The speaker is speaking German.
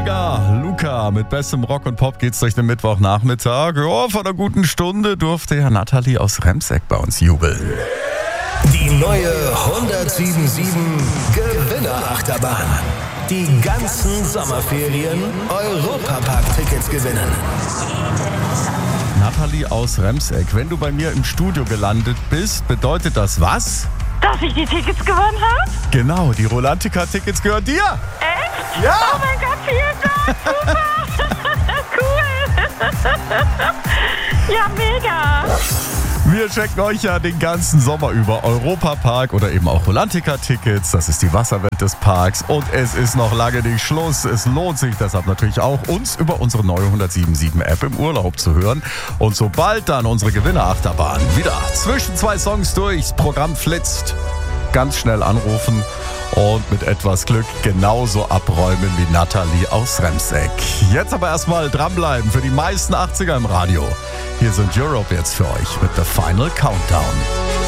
Mega, Luca, mit bestem Rock und Pop geht's durch den Mittwochnachmittag. Ja, vor einer guten Stunde durfte ja Nathalie aus Remseck bei uns jubeln. Die neue 107.7 Gewinnerachterbahn. Die ganzen Sommerferien Europapark-Tickets gewinnen. Nathalie aus Remseck, wenn du bei mir im Studio gelandet bist, bedeutet das was? Dass ich die Tickets gewonnen habe? Genau, die Rolantica-Tickets gehören dir. Echt? Ja. Oh mein Gott, vielen Dank, super. Cool. Ja, mega. Wir schenken euch ja den ganzen Sommer über Europapark oder eben auch Rolantica-Tickets. Das ist die Wasserwelt des Parks und es ist noch lange nicht Schluss. Es lohnt sich deshalb natürlich auch, uns über unsere neue 107.7-App im Urlaub zu hören. Und sobald dann unsere Gewinnerachterbahn wieder zwischen zwei Songs durchs Programm flitzt, ganz schnell anrufen und mit etwas Glück genauso abräumen wie Nathalie aus Remseck. Jetzt aber erstmal dranbleiben für die meisten 80er im Radio. Hier sind Europe jetzt für euch mit The Final Countdown.